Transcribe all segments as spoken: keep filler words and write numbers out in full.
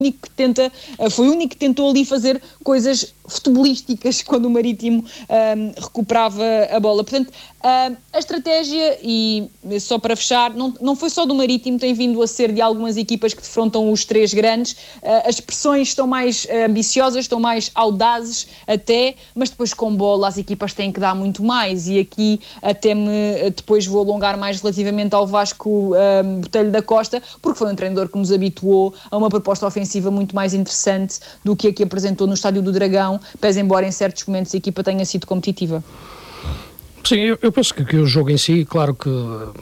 único que tenta, foi o único que tentou ali fazer coisas futebolísticas quando o Marítimo um, recuperava a bola. Portanto, uh, a estratégia, e só para fechar, não, não foi só do Marítimo, tem vindo a ser de algumas equipas que defrontam os três grandes. Uh, as pressões estão mais ambiciosas, estão mais audazes até, mas depois com bola as equipas têm que dar muito mais, e aqui até me, depois vou alongar mais relativamente ao Vasco um, Botelho da Costa, porque foi um treinador que nos habituou a uma proposta ofensiva muito mais interessante do que a que apresentou no Estádio do Dragão, pese embora em certos momentos a equipa tenha sido competitiva. Sim, eu, eu penso que, que o jogo em si, claro que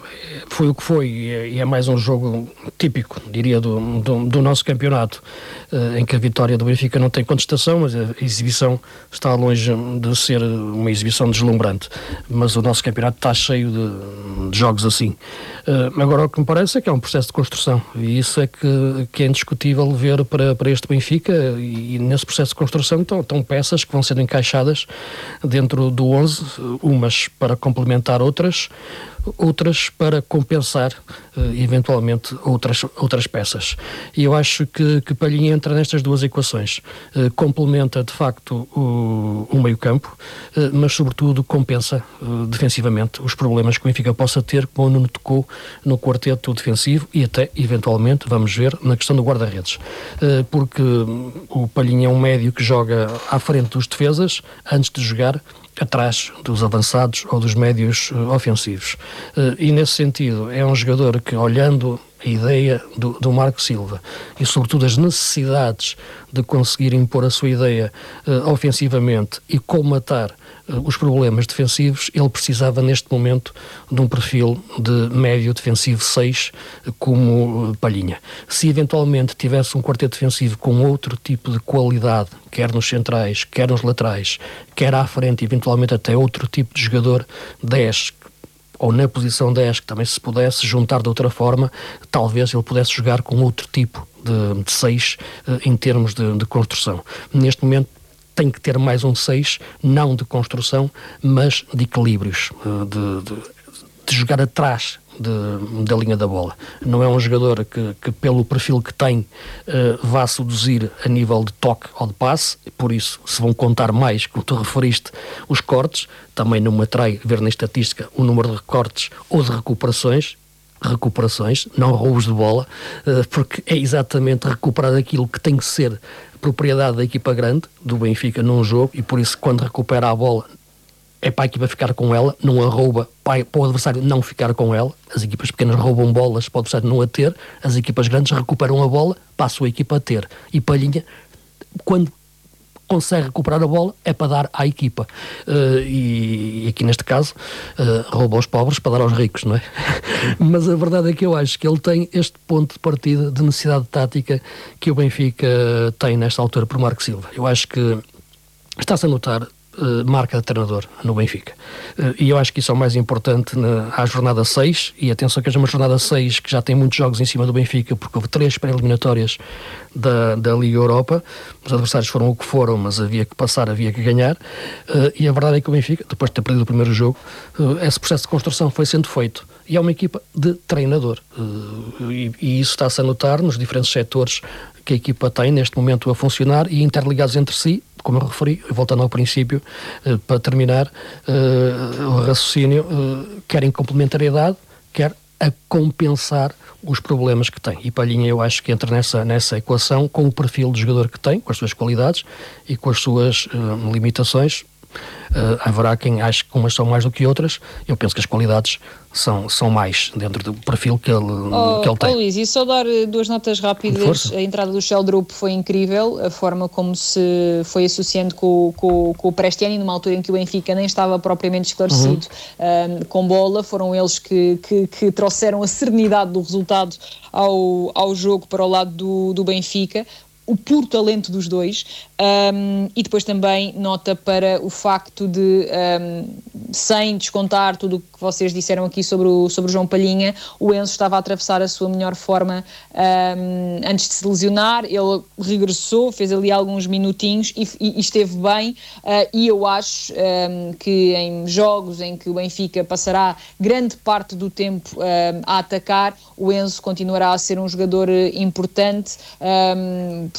foi o que foi, e é, e é mais um jogo típico, diria, do, do, do nosso campeonato, uh, em que a vitória do Benfica não tem contestação, mas a exibição está longe de ser uma exibição deslumbrante. Mas o nosso campeonato está cheio de, de jogos assim. Uh, agora, o que me parece é que é um processo de construção, e isso é que, que é indiscutível ver para, para este Benfica, e, e nesse processo de construção estão, estão peças que vão sendo encaixadas dentro do onze, umas para complementar outras, outras para compensar uh, eventualmente outras, outras peças. E eu acho que, que Palhinha entra nestas duas equações. Uh, complementa de facto o, o meio-campo, uh, mas sobretudo compensa uh, defensivamente os problemas que o Benfica possa ter, como o Nuno tocou no quarteto defensivo e até eventualmente, vamos ver, na questão do guarda-redes. Uh, porque o Palhinha é um médio que joga à frente dos defesas antes de jogar atrás dos avançados ou dos médios uh, ofensivos. Uh, e nesse sentido é um jogador que, olhando a ideia do, do Marco Silva e sobretudo as necessidades de conseguir impor a sua ideia uh, ofensivamente e colmatar uh, os problemas defensivos, ele precisava neste momento de um perfil de médio defensivo seis uh, como uh, Palhinha. Se eventualmente tivesse um quarteto defensivo com outro tipo de qualidade, quer nos centrais, quer nos laterais, quer à frente, eventualmente até outro tipo de jogador dez, ou na posição dez, que também se pudesse juntar de outra forma, talvez ele pudesse jogar com outro tipo de, de seis uh, em termos de, de construção. Neste momento tem que ter mais um seis, não de construção, mas de equilíbrios, uh, de, de, de jogar atrás De, da linha da bola. Não é um jogador que, que pelo perfil que tem, uh, vá seduzir a nível de toque ou de passe, por isso se vão contar mais, como tu referiste, os cortes. Também não me atrai ver na estatística o número de recortes ou de recuperações, recuperações, não roubos de bola, uh, porque é exatamente recuperar aquilo que tem que ser propriedade da equipa grande, do Benfica num jogo, e por isso quando recupera a bola é para a equipa ficar com ela, não a rouba para, para o adversário não ficar com ela. As equipas pequenas roubam bolas para o adversário não a ter, as equipas grandes recuperam a bola para a sua equipa a ter. E Palhinha, quando consegue recuperar a bola, é para dar à equipa. Uh, e, e aqui neste caso, uh, rouba aos pobres para dar aos ricos, não é? Mas a verdade é que eu acho que ele tem este ponto de partida de necessidade tática que o Benfica tem nesta altura por Marco Silva. Eu acho que está-se a notar Uh, marca de treinador no Benfica. Uh, e eu acho que isso é o mais importante na, à jornada seis, e atenção que é uma jornada seis que já tem muitos jogos em cima do Benfica, porque houve três pré-eliminatórias da, da Liga Europa, os adversários foram o que foram, mas havia que passar, havia que ganhar, uh, e a verdade é que o Benfica, depois de ter perdido o primeiro jogo, uh, esse processo de construção foi sendo feito, e é uma equipa de treinador, uh, e, e isso está-se a notar nos diferentes setores que a equipa tem neste momento a funcionar e interligados entre si, como eu referi, voltando ao princípio, uh, para terminar uh, o raciocínio, uh, quer em complementariedade, quer a compensar os problemas que tem. E Palhinha, eu acho que entra nessa, nessa equação com o perfil de jogador que tem, com as suas qualidades e com as suas uh, limitações. Uh, haverá quem ache que umas são mais do que outras. Eu penso que as qualidades são, são mais dentro do perfil que ele, oh, que ele tem. Oh Luís, e só dar duas notas rápidas. A entrada do Sheldrup foi incrível, a forma como se foi associando com, com, com o Prestiani numa altura em que o Benfica nem estava propriamente esclarecido uhum. um, com bola. Foram eles que, que, que trouxeram a serenidade do resultado ao, ao jogo para o lado do, do Benfica. o puro talento dos dois, um, e depois também nota para o facto de, um, sem descontar tudo o que vocês disseram aqui sobre o, sobre o João Palhinha, o Enzo estava a atravessar a sua melhor forma um, antes de se lesionar. Ele regressou, fez ali alguns minutinhos e, e, e esteve bem, uh, e eu acho um, que em jogos em que o Benfica passará grande parte do tempo um, a atacar, o Enzo continuará a ser um jogador importante. Um,